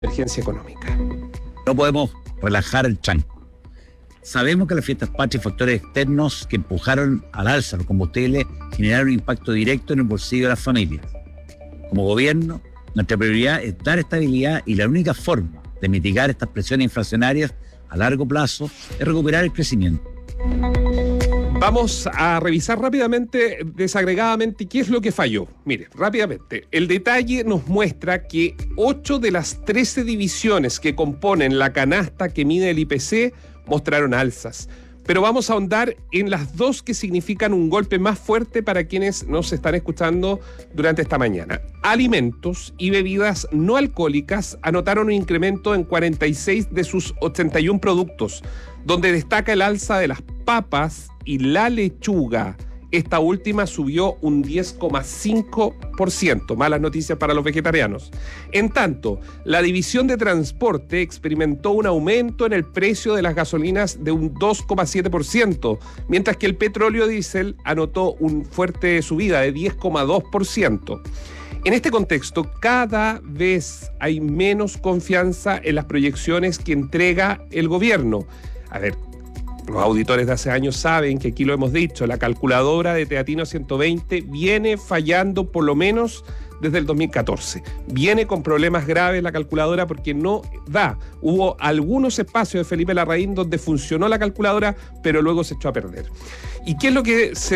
emergencia económica. No podemos relajar el tranco. Sabemos que las fiestas patrias y factores externos que empujaron al alza los combustibles generaron un impacto directo en el bolsillo de las familias. Como gobierno, nuestra prioridad es dar estabilidad y la única forma de mitigar estas presiones inflacionarias a largo plazo es recuperar el crecimiento. Vamos a revisar rápidamente, desagregadamente, qué es lo que falló. Mire, rápidamente, el detalle nos muestra que 8 de las 13 divisiones que componen la canasta que mide el IPC mostraron alzas. Pero vamos a ahondar en las 2 que significan un golpe más fuerte para quienes nos están escuchando durante esta mañana. Alimentos y bebidas no alcohólicas anotaron un incremento en 46 de sus 81 productos, donde destaca el alza de las papas y la lechuga. Esta última subió un 10,5%. Malas noticias para los vegetarianos. En tanto, la división de transporte experimentó un aumento en el precio de las gasolinas de un 2,7%, mientras que el petróleo diésel anotó una fuerte subida de 10,2%. En este contexto, cada vez hay menos confianza en las proyecciones que entrega el gobierno. A ver, los auditores de hace años saben que aquí lo hemos dicho, la calculadora de Teatino 120 viene fallando por lo menos desde el 2014. Viene con problemas graves la calculadora porque no da. Hubo algunos espacios de Felipe Larraín donde funcionó la calculadora, pero luego se echó a perder. ¿Y qué es lo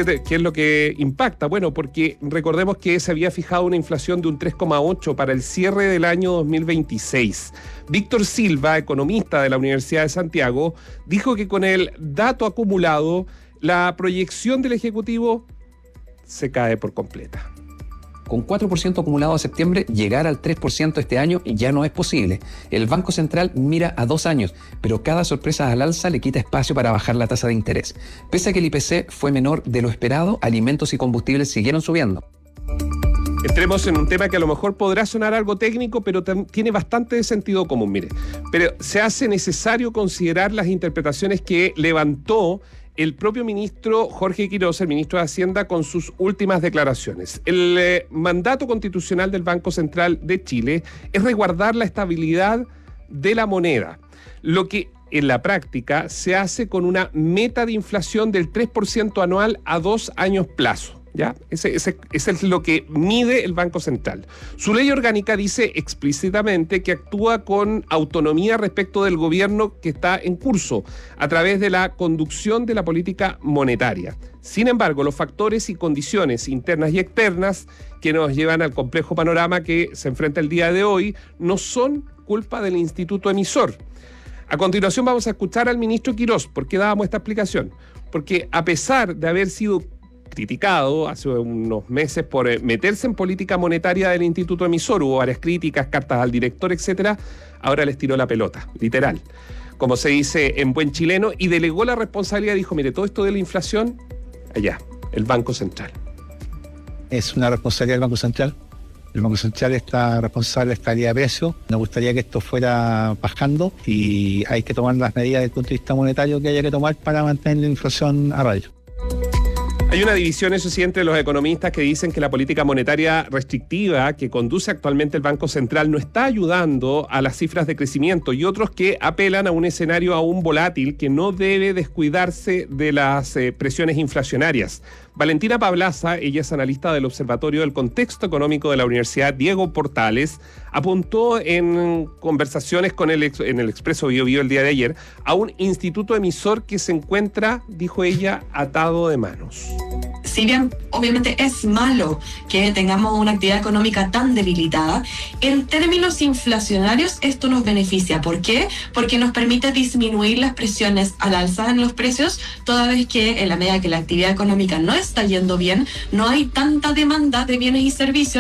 que impacta? Bueno, porque recordemos que se había fijado una inflación de un 3,8 para el cierre del año 2026. Víctor Silva, economista de la Universidad de Santiago, dijo que con el dato acumulado, la proyección del Ejecutivo se cae por completa. Con 4% acumulado a septiembre, llegar al 3% este año ya no es posible. El Banco Central mira a 2 años, pero cada sorpresa al alza le quita espacio para bajar la tasa de interés. Pese a que el IPC fue menor de lo esperado, alimentos y combustibles siguieron subiendo. Entremos en un tema que a lo mejor podrá sonar algo técnico, pero tiene bastante de sentido común, mire. Pero se hace necesario considerar las interpretaciones que levantó el propio ministro Jorge Quiroz, el ministro de Hacienda, con sus últimas declaraciones. El mandato constitucional del Banco Central de Chile es resguardar la estabilidad de la moneda, lo que en la práctica se hace con una meta de inflación del 3% anual a 2 años plazo. ¿Ya? Ese es lo que mide el Banco Central. Su ley orgánica dice explícitamente que actúa con autonomía respecto del gobierno que está en curso, a través de la conducción de la política monetaria. Sin embargo, los factores y condiciones internas y externas que nos llevan al complejo panorama que se enfrenta el día de hoy no son culpa del instituto emisor. A continuación vamos a escuchar al ministro Quiroz. ¿Por qué dábamos esta explicación? Porque a pesar de haber sido criticado hace unos meses por meterse en política monetaria del instituto emisor, hubo varias críticas, cartas al director, etcétera, ahora les tiró la pelota, literal, como se dice en buen chileno, y delegó la responsabilidad, dijo, mire, todo esto de la inflación, allá, el Banco Central. Es una responsabilidad del Banco Central. El Banco Central está responsable de la estabilidad de precios. Nos gustaría que esto fuera bajando y hay que tomar las medidas desde el punto de vista monetario que haya que tomar para mantener la inflación a raya. Hay una división, eso sí, entre los economistas que dicen que la política monetaria restrictiva que conduce actualmente el Banco Central no está ayudando a las cifras de crecimiento, y otros que apelan a un escenario aún volátil que no debe descuidarse de las presiones inflacionarias. Valentina Pablaza, ella es analista del Observatorio del Contexto Económico de la Universidad Diego Portales, apuntó en conversaciones en el Expreso Biobío el día de ayer a un instituto emisor que se encuentra, dijo ella, atado de manos. Si bien obviamente es malo que tengamos una actividad económica tan debilitada, en términos inflacionarios esto nos beneficia. ¿Por qué? Porque nos permite disminuir las presiones al alza en los precios, toda vez que en la medida que la actividad económica no está yendo bien, no hay tanta demanda de bienes y servicios.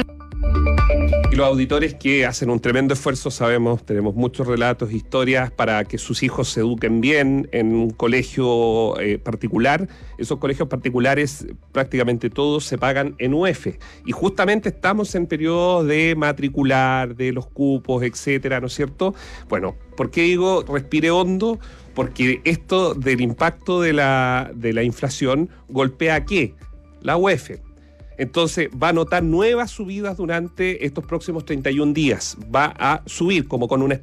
Y los auditores que hacen un tremendo esfuerzo, sabemos, tenemos muchos relatos, historias para que sus hijos se eduquen bien en un colegio particular. Esos colegios particulares prácticamente todos se pagan en UF. Y justamente estamos en periodo de matricular, de los cupos, etcétera, ¿no es cierto? Bueno, ¿por qué digo respire hondo? Porque esto del impacto de la inflación golpea ¿a qué? La UF. Entonces va a notar nuevas subidas durante estos próximos 31 días. Va a subir como con una